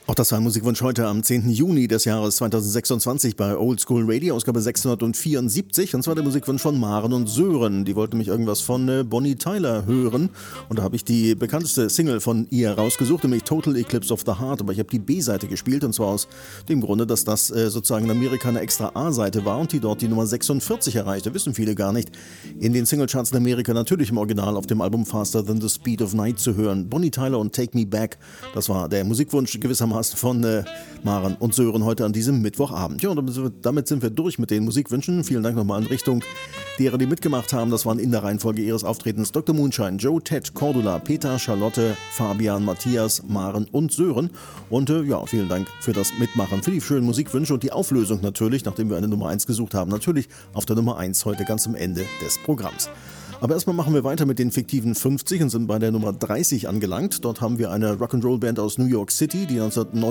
Auch das war ein Musikwunsch heute am 10. Juni des Jahres 2026 bei Oldschool Radio, Ausgabe 674. Und zwar der Musikwunsch von Maren und Sören. Die wollten mich irgendwas von Bonnie Tyler hören. Und da habe ich die bekannteste Single von ihr rausgesucht, nämlich Total Eclipse of the Heart. Aber ich habe die B-Seite gespielt, und zwar aus dem Grunde, dass das sozusagen in Amerika eine extra A-Seite war und die dort die Nummer 46 erreichte. Wissen viele gar nicht. In den Singlecharts in Amerika natürlich im Original auf dem Album Faster Than the Speed of Night zu hören. Bonnie Tyler und Take Me Back. Das war der Musikwunsch gewissermaßen von Maren und Sören heute an diesem Mittwochabend. Ja, und damit sind wir durch mit den Musikwünschen. Vielen Dank nochmal in Richtung derer, die mitgemacht haben. Das waren in der Reihenfolge ihres Auftretens Dr. Moonshine, Joe, Ted, Cordula, Peter, Charlotte, Fabian, Matthias, Maren und Sören. Und ja, vielen Dank für das Mitmachen, für die schönen Musikwünsche und die Auflösung natürlich, nachdem wir eine Nummer 1 gesucht haben. Natürlich auf der Nummer 1 heute ganz am Ende des Programms. Aber erstmal machen wir weiter mit den fiktiven 50 und sind bei der Nummer 30 angelangt. Dort haben wir eine Rock'n'Roll-Band aus New York City, die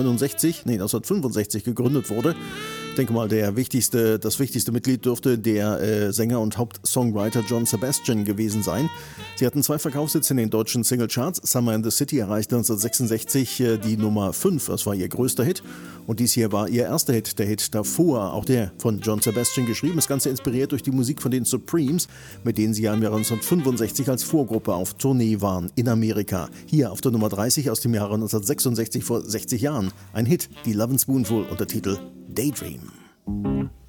1965 gegründet wurde. Ich denke mal, das wichtigste Mitglied dürfte der Sänger und Hauptsongwriter John Sebastian gewesen sein. Sie hatten 2 Verkaufshits in den deutschen Singlecharts. Summer in the City erreichte 1966 die Nummer 5, das war ihr größter Hit. Und dies hier war ihr erster Hit, der Hit davor, auch der von John Sebastian geschrieben. Das Ganze inspiriert durch die Musik von den Supremes, mit denen sie ja im Jahre 1965 als Vorgruppe auf Tournee waren in Amerika. Hier auf der Nummer 30 aus dem Jahre 1966, vor 60 Jahren. Ein Hit, die Lovin' Spoonful, unter Titel Daydream.